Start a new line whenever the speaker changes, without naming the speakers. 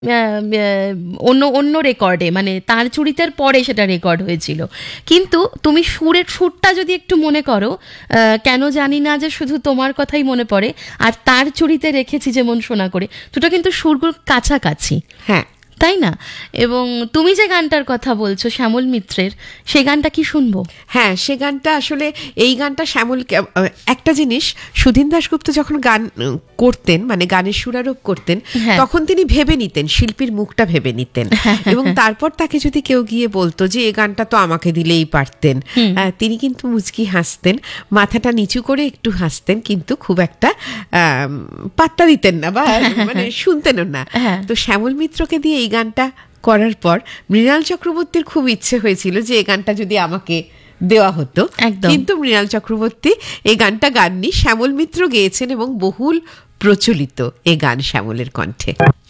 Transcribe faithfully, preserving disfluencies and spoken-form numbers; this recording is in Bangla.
অন্য অন্য রেকর্ডে, মানে তার চুড়িতের পরে সেটা রেকর্ড হয়েছিল। কিন্তু তুমি সুরের সুরটা যদি একটু মনে করো, কেন জানি না যে শুধু তোমার কথাই মনে পড়ে, আর তার চুড়িতে রেখেছি যেমন শোনা করে, দুটো কিন্তু সুরগুলো কাছাকাছি,
হ্যাঁ
তাই না? এবং তুমি যে গানটার কথা বলছো শ্যামল মিত্রের, সে গানটা কি শুনবো?
হ্যাঁ, সে গানটা আসলে, এই গানটা শ্যামল, একটা জিনিস, সুধীন দাশগুপ্ত যখন গান করতেন, মানে গানের সুরারোপ করতেন, তখন তিনি ভেবে নিতেন, শিল্পীর মুখটা ভেবে নিতেন, এবং তারপর তাকে যদি কেউ গিয়ে বলতো যে এই গানটা তো আমাকে দিলেই পারতেন, তিনি কিন্তু মুচকি হাসতেন, মাথাটা নিচু করে একটু হাসতেন, কিন্তু খুব একটা পাত্তা দিতেন না, বা মানে শুনতেনও না। তো শ্যামল মিত্রকে দিয়ে এই গানটা করার পর মৃণাল চক্রবর্তীর খুব ইচ্ছে হয়েছিল যে এই গানটা যদি আমাকে দেওয়া হতো, কিন্তু মৃণাল চক্রবর্তী এই গানটা গাননি, শ্যামল মিত্র গেয়েছেন, এবং বহুল প্রচলিত এই গান শ্যামলের কণ্ঠে।